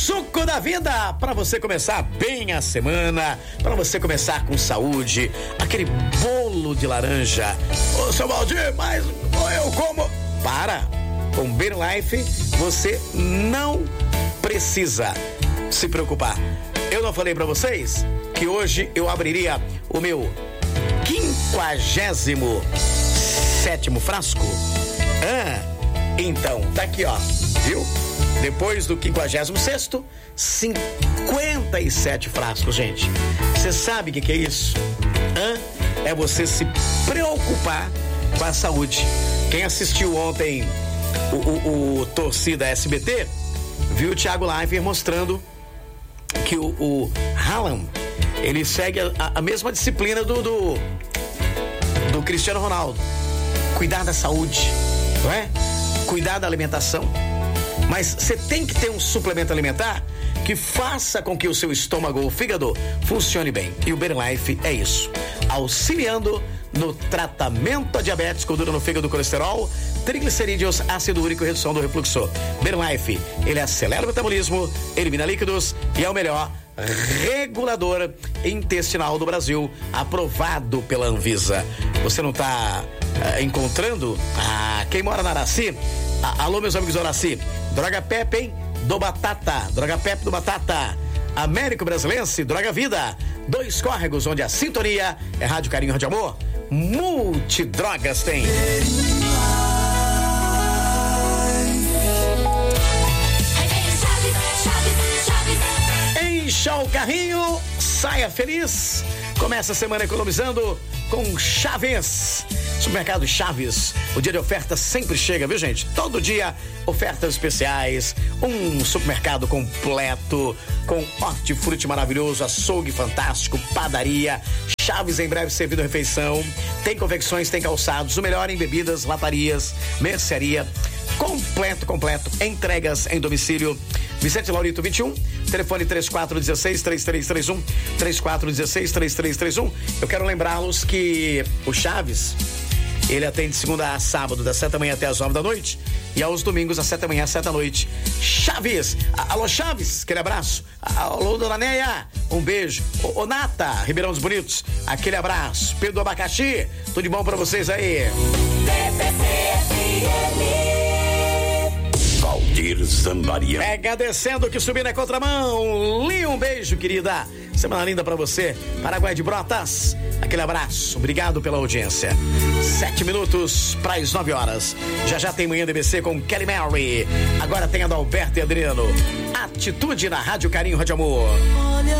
Suco da vida, para você começar bem a semana, para você começar com saúde, aquele bolo de laranja. Ô, seu Valdir, mas eu como... Para, com Better Life você não precisa se preocupar. Eu não falei para vocês que hoje eu abriria o meu 57º frasco? Então, tá aqui, ó, viu? Depois do 56º, 57 frascos, gente. Você sabe o que é isso? É você se preocupar com a saúde. Quem assistiu ontem o Torcida SBT, viu o Thiago Leifert mostrando que o Haaland, ele segue a mesma disciplina do Cristiano Ronaldo. Cuidar da saúde, não é? Cuidar da alimentação. Mas você tem que ter um suplemento alimentar que faça com que o seu estômago ou fígado funcione bem. E o Better Life é isso. Auxiliando no tratamento da diabetes, gordura no fígado, colesterol, triglicerídeos, ácido úrico e redução do refluxo. Better Life, ele acelera o metabolismo, elimina líquidos e é o melhor regulador intestinal do Brasil, aprovado pela Anvisa. Você não está encontrando? Quem mora na Araci? Alô, meus amigos do Araci. Droga Pepe, hein? Do Batata. Droga Pepe do Batata. Américo Brasilense, Droga Vida. 2 córregos, onde a sintonia é Rádio Carinho, Rádio Amor. Multidrogas tem. Encha o carrinho, saia feliz. Começa a semana economizando com Chaves. Supermercado Chaves, o dia de oferta sempre chega, viu, gente? Todo dia, ofertas especiais, um supermercado completo, com hortifruti maravilhoso, açougue fantástico, padaria. Chaves em breve servindo refeição. Tem confecções, tem calçados, o melhor em bebidas, latarias, mercearia. Completo. Entregas em domicílio. Vicente Laurito 21, telefone 3416-3331, 3416-3331. Eu quero lembrá-los que o Chaves, ele atende de segunda a sábado, das 7 da manhã até as 9 da noite, e aos domingos, às 7 da manhã às 7 da noite. Chaves! Alô, Chaves! Aquele abraço. Alô, dona Neia! Um beijo. Ô, Nata, Ribeirão dos Bonitos, aquele abraço. Pedro do Abacaxi, tudo de bom pra vocês aí. Valdir Zambarian. Pega descendo que subir na contramão. Li, um beijo, querida. Semana linda pra você. Paraguai de Brotas, aquele abraço. Obrigado pela audiência. 7 minutos para as 9 horas. Já tem Manhã DBC com Kelly Mary. Agora tem a do Alberto e Adriano. Atitude na Rádio Carinho, Rádio Amor.